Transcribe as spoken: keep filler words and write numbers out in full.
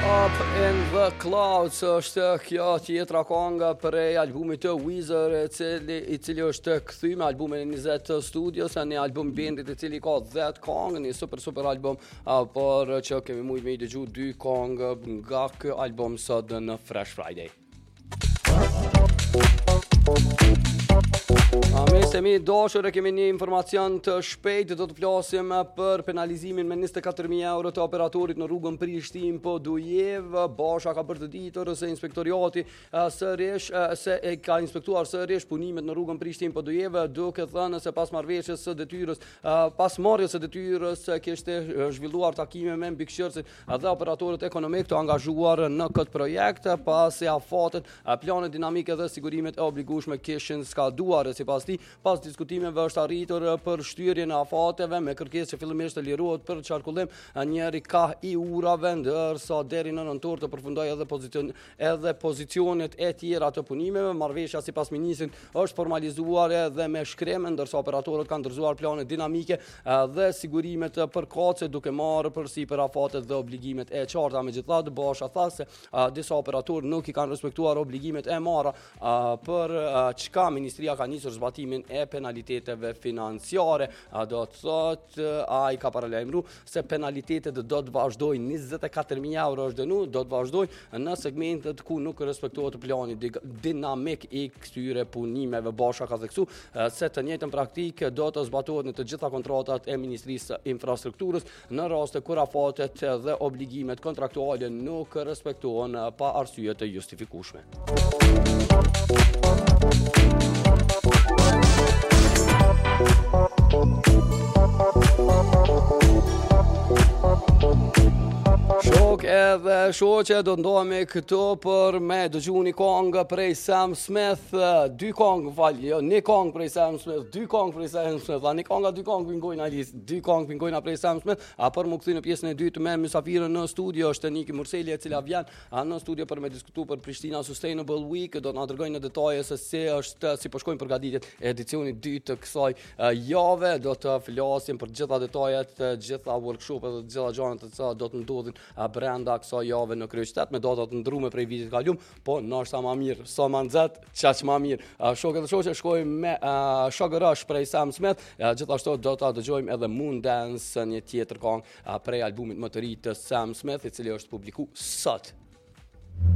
Up in the Clouds është kjo tjetra kënga prej albumit të Weezer, i cili, i cili është kthy me albumin e njëzet të studios, një album bendit i cili ka dhjetë këngë, një super super album, uh, por që kemi mujt me i dëgju dy këngë nga ky album sot në Fresh Friday. A me se mi dashur e kemi një informacion të shpejt, do të flasim për penalizimin me njëzet e katër mijë euro të operatorit në rrugën Prishtinë Podujev. Basha ka bërë të ditur se inspektoriati sërish se e ka inspektuar sërish punimet në rrugën Prishtinë Podujev, duke thënë se pas marrëveshjes së detyrës, pas marrjes së detyrës kishte zhvilluar takime me mbikëqyrësit dhe operatorët ekonomik të angazhuar në këtë projekt, pasi afatet, planet dinamike dhe sigurimet e obligueshme kishin skaduar. Sipas tij, pas diskutimeve është arritur për shtyrjen e afateve me kërkesë që fillimisht të lirohet për qarkullim njëri ka i urave, ndërsa deri në nëntor të përfundojë edhe pozicion edhe pozicionet e tjera të punimeve. Marrëveshja sipas ministrit është formalizuar edhe me shkrim, ndërsa operatorët kanë ndërzuar plane dinamike dhe sigurimet përkatëse duke marrë përsipër afatet dhe obligimet e qarta. Megjithatë, Basha tha se disa operatorë nuk i kanë respektuar obligimet e marra, për çka ministria ka nisur zbatimin e penaliteteve financiare. Do të thotë, ai ka paralajmëruar se penalitetet do të vazhdojnë, njëzet e katër mijë euro është dënu, do të vazhdojnë në segmentet ku nuk respektohet plani dinamik i këtyre punimeve. Basha ka theksuar se të njëjtën praktikë do të zbatohet në të gjitha kontratat e Ministrisë së Infrastrukturës në raste kur afatet dhe obligimet kontraktuale nuk respektohen pa arsye të justifikueshme. Shok edhe shoqe, do ndohemi këtu për me dëgju një këngë prej Sam Smith, dy këngë, fal, jo, një këngë prej Sam Smith, dy këngë prej Sam Smith, a një këngë, dy këngë pingojna listë, dy këngë pingojna prej Sam Smith, a për më këthy në pjesën e dytë me mysafirën në studio, është Niki Murseli, e cila vjen në studio për me diskutu për Prishtina Sustainable Week, do të na tregojnë në detaje se si është, si po shkojnë përgatitjet e edicionit dytë të kësaj jave. Do të flasim për gjitha detajet, gjitha workshopet dhe gjitha gjanët të cilat do të ndodhin brenda kësaj jave në kryeqytet, me data të ndryshme prej vitit kalum, po ndoshta më mirë, sa më nxehtë, çaq më mirë. Shokë dhe shoqe, shkojmë me uh, Sugar Rush prej Sam Smith, uh, gjithashtu do ta dëgjojmë edhe Moon Dance, një tjetër këngë uh, prej albumit më të ri të Sam Smith, i cili është publikuar sot.